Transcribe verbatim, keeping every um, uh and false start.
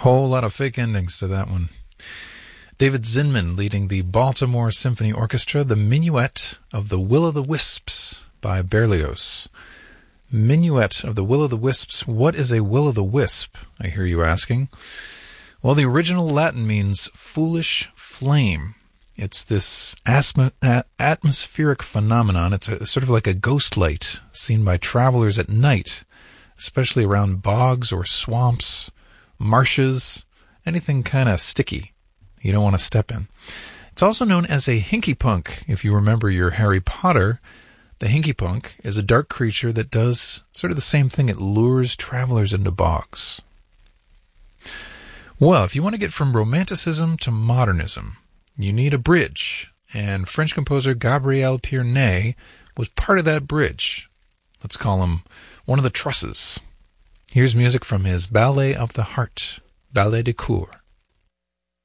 Whole lot of fake endings to that one. David Zinman leading the Baltimore Symphony Orchestra, the Minuet of the Will-o'-the-Wisps by Berlioz. Minuet of the Will-o'-the-Wisps. What is a Will-o'-the-Wisp, I hear you asking? Well, the original Latin means foolish flame. It's this asma- a- atmospheric phenomenon. It's a, sort of like a ghost light seen by travelers at night, especially around bogs or swamps, marshes, anything kind of sticky you don't want to step in. It's also known as a hinky-punk. If you remember your Harry Potter, the hinky-punk is a dark creature that does sort of the same thing. It lures travelers into bogs. Well, if you want to get from Romanticism to modernism, you need a bridge, and French composer Gabriel Pierné was part of that bridge. Let's call him one of the trusses. Here's music from his Ballet of the Heart, Ballet de Cour.